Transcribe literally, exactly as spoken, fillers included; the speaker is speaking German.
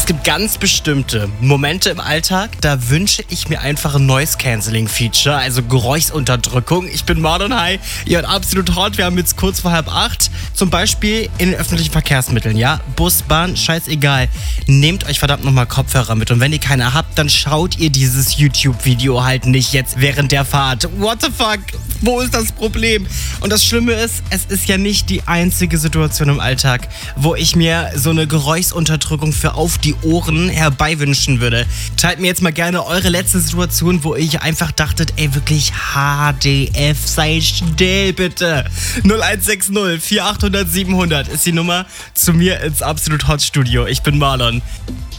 Es gibt ganz bestimmte Momente im Alltag, da wünsche ich mir einfach ein Noise-Canceling-Feature, also Geräuschsunterdrückung. Ich bin Marlon High, ihr hört absolut hot, wir haben jetzt kurz vor halb acht. Zum Beispiel in den öffentlichen Verkehrsmitteln, ja? Bus, Bahn, scheißegal. Nehmt euch verdammt nochmal Kopfhörer mit und wenn ihr keine habt, dann schaut ihr dieses YouTube-Video halt nicht jetzt während der Fahrt. What the fuck? Wo ist das Problem? Und das Schlimme ist, es ist ja nicht die einzige Situation im Alltag, wo ich mir so eine Geräuschsunterdrückung für auf die Ohren herbeiwünschen würde. Teilt mir jetzt mal gerne eure letzte Situation, wo ich einfach dachtet, ey, wirklich H D F, sei still bitte. null eins sechs null vier achthundert siebenhundert ist die Nummer zu mir ins Absolut Hot Studio. Ich bin Marlon.